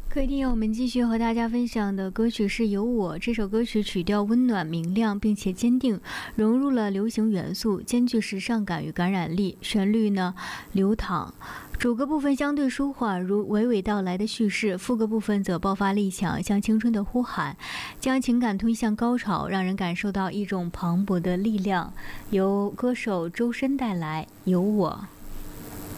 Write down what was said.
各位听友，我们继续和大家分享的歌曲是《有我》。这首歌曲曲调温暖明亮，并且坚定，融入了流行元素，兼具时尚感与感染力。旋律呢流淌，主歌部分相对舒缓，如娓娓道来的叙事；副歌部分则爆发力强，像青春的呼喊，将情感推向高潮，让人感受到一种磅礴的力量。由歌手周深带来《有我》。